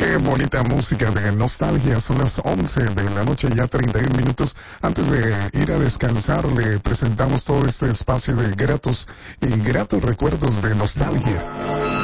Qué bonita música de nostalgia. Son las 11 de la noche, ya 31 minutos. Antes de ir a descansar, le presentamos todo este espacio de gratos y gratos recuerdos de nostalgia.